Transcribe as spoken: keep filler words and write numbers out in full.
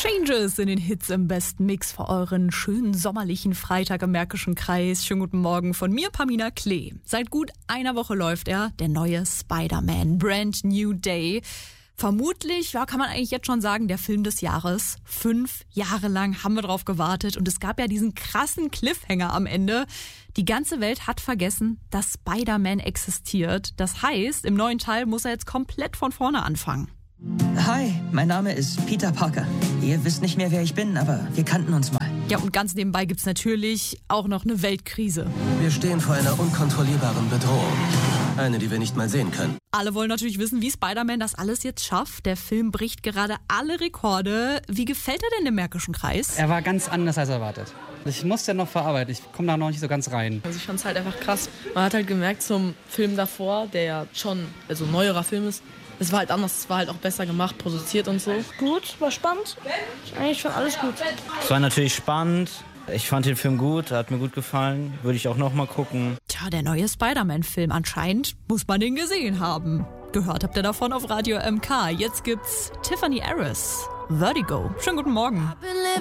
Changes in den Hits im besten Mix für euren schönen sommerlichen Freitag im Märkischen Kreis. Schönen guten Morgen von mir, Pamina Klee. Seit gut einer Woche läuft er, der neue Spider-Man, Brand New Day. Vermutlich, ja, kann man eigentlich jetzt schon sagen, der Film des Jahres. Fünf Jahre lang haben wir drauf gewartet und es gab ja diesen krassen Cliffhanger am Ende. Die ganze Welt hat vergessen, dass Spider-Man existiert. Das heißt, im neuen Teil muss er jetzt komplett von vorne anfangen. Hi, mein Name ist Peter Parker. Ihr wisst nicht mehr, wer ich bin, aber wir kannten uns mal. Ja, und ganz nebenbei gibt's natürlich auch noch eine Weltkrise. Wir stehen vor einer unkontrollierbaren Bedrohung. Eine, die wir nicht mal sehen können. Alle wollen natürlich wissen, wie Spider-Man das alles jetzt schafft. Der Film bricht gerade alle Rekorde. Wie gefällt er denn dem Märkischen Kreis? Er war ganz anders als erwartet. Ich musste ja noch verarbeiten, ich komme da noch nicht so ganz rein. Also ich fand es halt einfach krass. Man hat halt gemerkt zum Film davor, der ja schon also ein neuerer Film ist, es war halt anders, es war halt auch besser gemacht, produziert und so. Gut, war spannend. Eigentlich schon alles gut. Es war natürlich spannend. Ich fand den Film gut, hat mir gut gefallen. Würde ich auch noch mal gucken. Tja, der neue Spider-Man-Film. Anscheinend muss man den gesehen haben. Gehört habt ihr davon auf Radio M K. Jetzt gibt's Tiffany Harris, Vertigo. Schönen guten Morgen.